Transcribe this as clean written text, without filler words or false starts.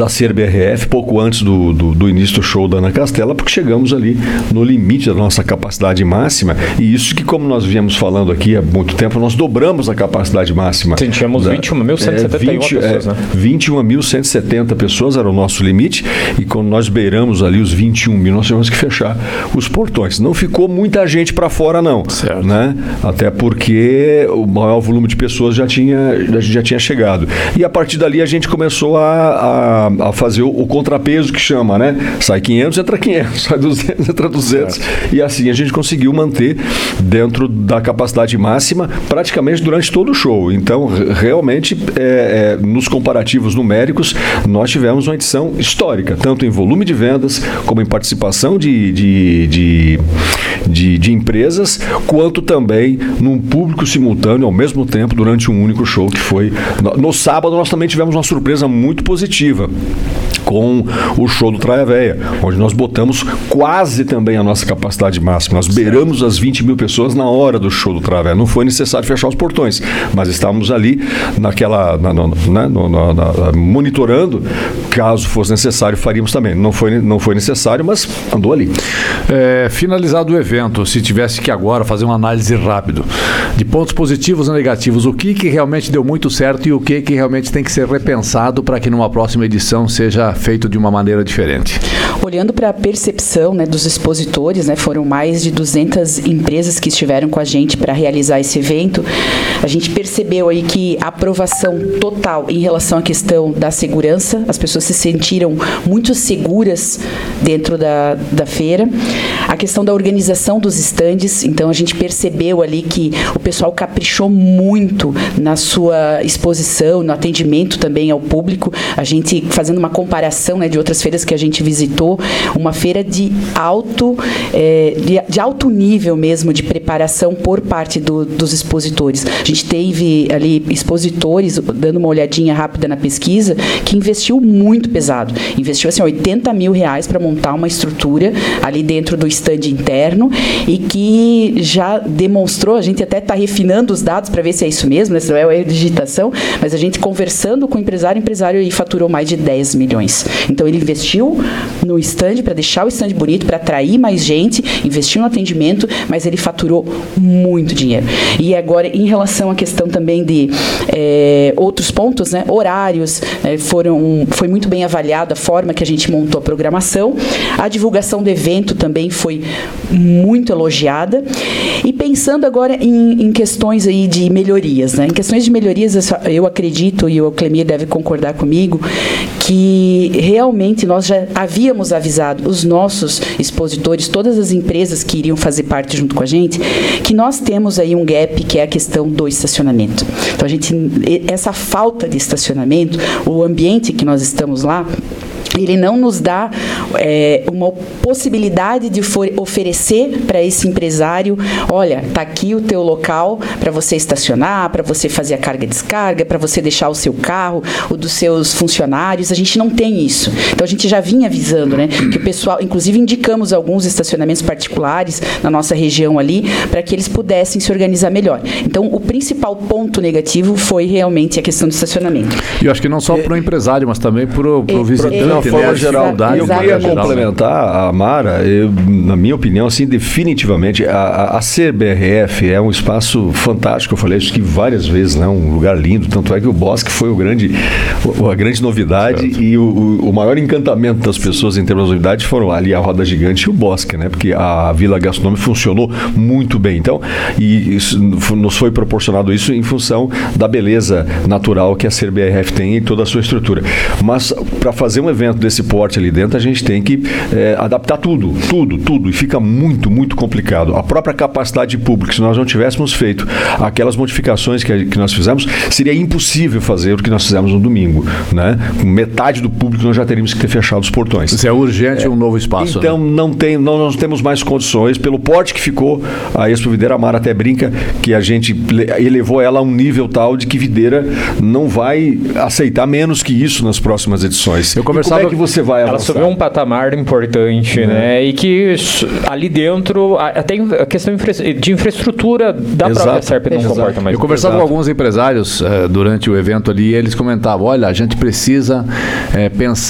da CBRF, pouco antes do início do show da Ana Castela, porque chegamos ali no limite da nossa capacidade máxima, e isso que, como nós viemos falando aqui há muito tempo, nós dobramos a capacidade máxima. Sim, tínhamos 21.171 pessoas, né? 21.170 pessoas era o nosso limite, e quando nós beiramos ali os 21 mil, nós tivemos que fechar os portões. Não ficou muita gente para fora, não. Certo. Né? Até porque o maior volume de pessoas já tinha chegado. E a partir dali a gente começou a fazer o contrapeso, que chama, né? Sai 500, entra 500, sai 200, entra 200. Certo. E assim a gente conseguiu manter dentro da capacidade máxima praticamente durante todo o show. Então, realmente, nos comparativos numéricos, nós tivemos uma edição histórica, tanto em volume de vendas, como em participação de empresas, quanto também num público simultâneo, ao mesmo tempo, durante um único show, que foi... No sábado, nós também tivemos uma surpresa muito positiva com o show do Traia Véia, onde nós botamos quase também a nossa capacidade máxima. Nós beiramos as 20 mil pessoas na hora do show do Traia Véia. Não foi necessário fechar os portões, mas estávamos ali monitorando. Caso fosse necessário, faríamos também. Não foi necessário, mas andou ali. Finalizado o evento, se tivesse que agora fazer uma análise rápida de pontos positivos e negativos, o que realmente deu muito certo e o que realmente tem que ser repensado para que numa próxima edição seja feito de uma maneira diferente? Olhando para a percepção, né, dos expositores, né, foram mais de 200 empresas que estiveram com a gente para realizar esse evento. A gente percebeu aí que a aprovação total em relação à questão da segurança, as pessoas se sentiram muito seguras dentro da feira. A questão da organização dos estandes, então a gente percebeu ali que o pessoal caprichou muito na sua exposição, no atendimento também ao público. A gente fazendo uma comparação, né, de outras feiras que a gente visitou, uma feira de alto nível mesmo de preparação por parte dos expositores. A gente teve ali expositores, dando uma olhadinha rápida na pesquisa, que investiu muito pesado. Investiu assim, R$80 mil para montar uma estrutura ali dentro do stand interno e que já demonstrou, a gente até está refinando os dados para ver se é isso mesmo, né, se não é a digitação, mas a gente conversando com o empresário aí faturou mais de 10 milhões. Então ele investiu no stand para deixar o stand bonito, para atrair mais gente, investiu no atendimento, mas ele faturou muito dinheiro. E agora, em relação à questão também de outros pontos, né, horários, foi muito bem avaliado a forma que a gente montou a programação. A divulgação do evento também foi muito elogiada. E pensando agora em questões aí de melhorias, né? Em questões de melhorias, eu acredito, e o Clemir deve concordar comigo, que realmente nós já havíamos avisado os nossos expositores, todas as empresas que iriam fazer parte junto com a gente, que nós temos aí um gap, que é a questão do estacionamento. Então, essa falta de estacionamento, o ambiente que nós estamos lá, ele não nos dá uma possibilidade de oferecer para esse empresário, olha, está aqui o teu local para você estacionar, para você fazer a carga e descarga, para você deixar o seu carro, o dos seus funcionários. A gente não tem isso. Então, a gente já vinha avisando, né, que o pessoal, inclusive indicamos alguns estacionamentos particulares na nossa região ali, para que eles pudessem se organizar melhor. Então, o principal ponto negativo foi realmente a questão do estacionamento. E eu acho que não só para o empresário, mas também para o visitante. De uma forma geral, eu queria complementar a Mara, na minha opinião, assim, definitivamente, a CBRF é um espaço fantástico, eu falei isso aqui várias vezes, né? Um lugar lindo, tanto é que o Bosque foi a grande novidade, certo. E o maior encantamento das pessoas em termos de novidade foram ali a Roda Gigante e o Bosque, né? Porque a Vila Gastronômica funcionou muito bem. Então, e isso, nos foi proporcionado isso em função da beleza natural que a CBRF tem em toda a sua estrutura. Mas, para fazer um evento desse porte ali dentro, a gente tem que adaptar tudo, e fica muito, muito complicado. A própria capacidade de público, se nós não tivéssemos feito aquelas modificações que nós fizemos, seria impossível fazer o que nós fizemos no domingo, né? Com metade do público nós já teríamos que ter fechado os portões. Isso é urgente, um novo espaço. Então, né? Não temos mais condições, pelo porte que ficou, a Expo Videira, a Mara até brinca que a gente elevou ela a um nível tal de que Videira não vai aceitar menos que isso nas próximas edições. Eu conversava... Como é que você vai avançar? Ela subiu um patamar importante, né? E que ali dentro até a questão de infraestrutura da própria SERP não comporta mais. Eu conversava com alguns empresários durante o evento ali e eles comentavam, olha, a gente precisa pensar